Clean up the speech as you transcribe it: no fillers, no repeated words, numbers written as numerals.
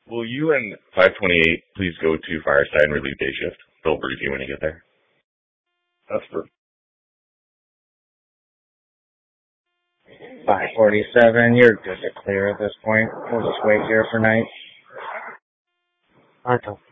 Will you and 528 please go to Fireside and relieve day shift? They'll brief you when you get there. That's perfect. 547, you're good to clear at this point. We'll just wait here for night. Alright,